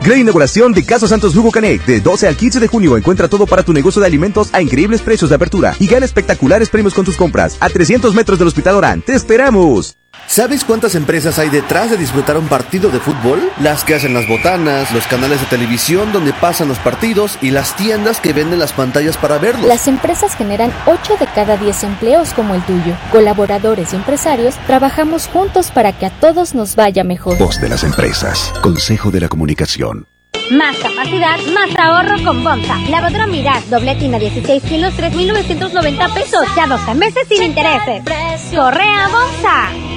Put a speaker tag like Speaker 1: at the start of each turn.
Speaker 1: Gran inauguración de Casa Santos Jugo Canec. De 12 al 15 de junio encuentra todo para tu negocio de alimentos a increíbles precios de apertura y gana espectaculares premios con tus compras. A 300 metros del Hospital Orán. ¡Te esperamos!
Speaker 2: ¿Sabes cuántas empresas hay detrás de disfrutar un partido de fútbol? Las que hacen las botanas, los canales de televisión donde pasan los partidos y las tiendas que venden las pantallas para verlos.
Speaker 3: Las empresas generan 8 de cada 10 empleos como el tuyo. Colaboradores y empresarios trabajamos juntos para que a todos nos vaya mejor.
Speaker 4: Voz de las empresas. Consejo de la Comunicación.
Speaker 5: Más capacidad, más ahorro con Bonsa. Lavadora Mirage, doble tina 16 kilos, 3,990 pesos. Ya 12 meses sin intereses. Corre a Bonsa.